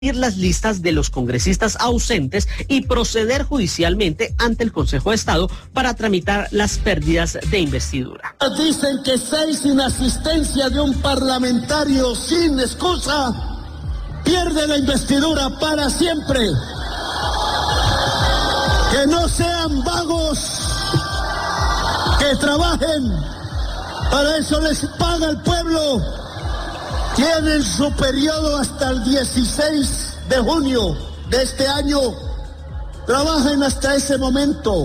las listas de los congresistas ausentes y proceder judicialmente ante el Consejo de Estado para tramitar las pérdidas de investidura. Dicen que 6 inasistencias de un parlamentario sin excusa pierde la investidura para siempre. Que no sean vagos, que trabajen, para eso les paga el pueblo. Tienen su periodo hasta el 16 de junio de este año. Trabajen hasta ese momento.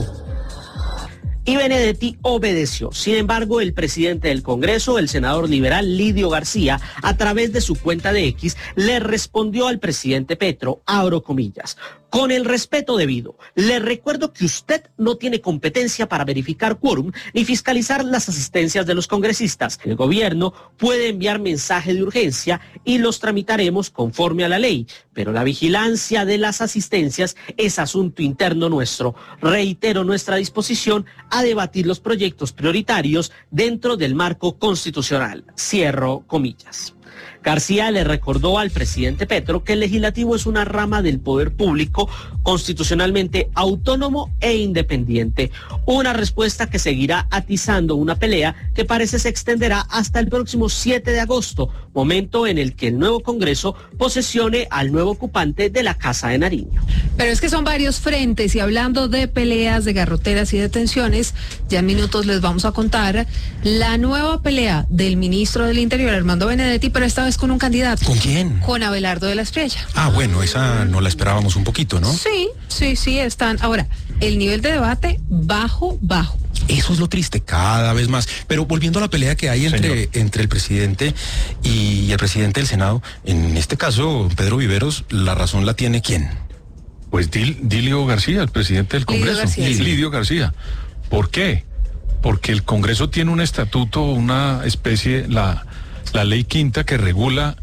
Y Benedetti obedeció. Sin embargo, el presidente del Congreso, el senador liberal Lidio García, a través de su cuenta de X, le respondió al presidente Petro, abro comillas: con el respeto debido, le recuerdo que usted no tiene competencia para verificar quórum ni fiscalizar las asistencias de los congresistas. El gobierno puede enviar mensaje de urgencia y los tramitaremos conforme a la ley, pero la vigilancia de las asistencias es asunto interno nuestro. Reitero nuestra disposición a debatir los proyectos prioritarios dentro del marco constitucional. Cierro comillas. García le recordó al presidente Petro que el legislativo es una rama del poder público constitucionalmente autónomo e independiente. Una respuesta que seguirá atizando una pelea que parece se extenderá hasta el próximo 7 de agosto, momento en el que el nuevo Congreso posesione al nuevo ocupante de la Casa de Nariño. Pero es que son varios frentes y hablando de peleas, de garroteras y de tensiones, ya en minutos les vamos a contar la nueva pelea del ministro del Interior, Armando Benedetti, pero esta vez con un candidato. ¿Con quién? Con Abelardo de la Espriella. Ah, bueno, esa no la esperábamos un poquito, ¿no? Sí, están. Ahora, el nivel de debate bajo. Eso es lo triste, cada vez más. Pero volviendo a la pelea que hay entre el presidente y el presidente del Senado, en este caso, Pedro Viveros, ¿la razón la tiene quién? Pues Dilio García, el presidente del Congreso. Lidio García. ¿Por qué? Porque el Congreso tiene un estatuto, una especie, la ley quinta que regula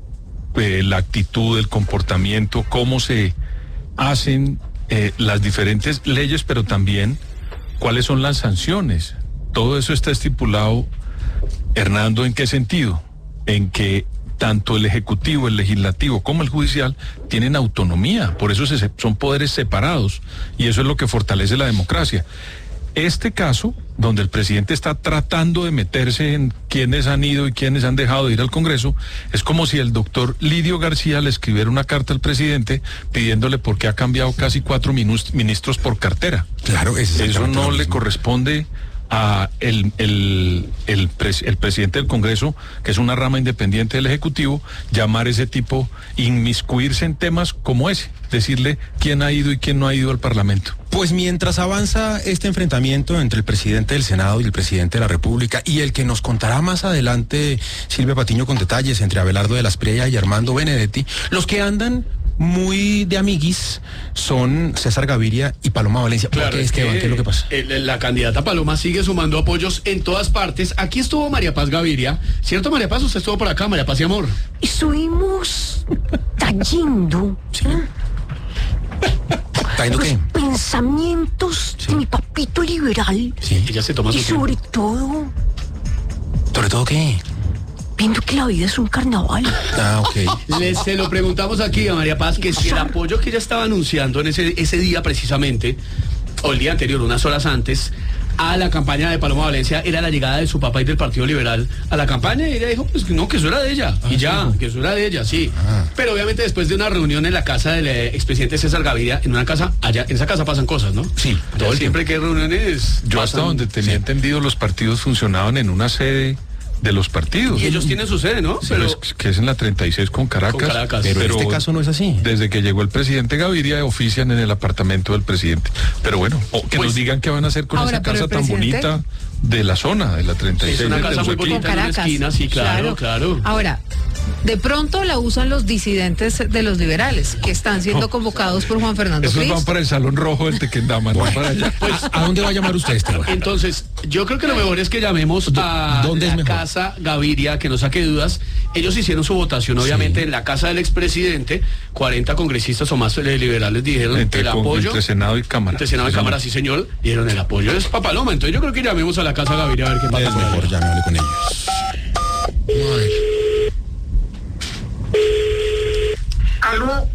la actitud, el comportamiento, cómo se hacen las diferentes leyes, pero también cuáles son las sanciones. Todo eso está estipulado, Hernando, ¿en qué sentido? En que tanto el Ejecutivo, el Legislativo como el Judicial tienen autonomía, por eso son poderes separados, y eso es lo que fortalece la democracia. Este caso, donde el presidente está tratando de meterse en quiénes han ido y quiénes han dejado de ir al Congreso, es como si el doctor Lidio García le escribiera una carta al presidente pidiéndole por qué ha cambiado casi 4 ministros por cartera. Claro, eso no le corresponde a el presidente del Congreso, que es una rama independiente del Ejecutivo, llamar ese tipo, inmiscuirse en temas como ese, decirle quién ha ido y quién no ha ido al Parlamento. Pues mientras avanza este enfrentamiento entre el presidente del Senado y el presidente de la República, y el que nos contará más adelante Silvia Patiño con detalles entre Abelardo de la Espriella y Armando Benedetti, los que andan muy de amiguis son César Gaviria y Paloma Valencia. Claro, ¿Qué es lo que pasa? La candidata Paloma sigue sumando apoyos en todas partes. Aquí estuvo María Paz Gaviria, ¿cierto, María Paz? Usted estuvo por acá, María Paz y amor. Estuvimos trayendo ¿Trayendo qué? Pensamientos de mi papito liberal. Sí, ella se toma su y sobre todo, ¿Sobre todo qué? viendo que la vida es un carnaval. Ah, ok. Se lo preguntamos aquí a María Paz, que si el apoyo que ella estaba anunciando en ese día precisamente, o el día anterior, unas horas antes, a la campaña de Paloma Valencia, era la llegada de su papá y del Partido Liberal a la campaña, y ella dijo, pues no, que eso era de ella, que eso era de ella, sí. Pero obviamente después de una reunión en la casa del expresidente César Gaviria, en una casa, allá, en esa casa pasan cosas, ¿no? Sí, todo el siempre tiempo. que hay reuniones. Yo hasta donde tenía entendido, los partidos funcionaban en una sede de los partidos. Y ellos tienen su sede, ¿no? Pero que es en la 36 con Caracas. Con Caracas. Pero en este caso no es así. Desde que llegó el presidente Gaviria, ofician en el apartamento del presidente. Pero bueno, que nos digan qué van a hacer con esa casa tan bonita de la zona, de la 36. Es una casa muy bonita en una esquina, sí, claro. Ahora, de pronto la usan los disidentes de los liberales, que están siendo convocados por Juan Fernando Esos Cristo. van para el Salón Rojo del Tequendama, no para allá. Pues, ¿a dónde va a llamar usted, Esteban? Entonces, yo creo que lo mejor es que llamemos a ¿Dónde es la mejor? Casa Gaviria, que no saque dudas. Ellos hicieron su votación, obviamente, en la casa del expresidente. 40 congresistas o más liberales dijeron el apoyo. Entre Senado y Cámara. Entre Senado y Cámara, sí, señor. Dijeron el apoyo es para Paloma. Entonces yo creo que llamemos a la Casa Gaviria a ver qué pasa. Es mejor, ya me hable con ellos. Ay.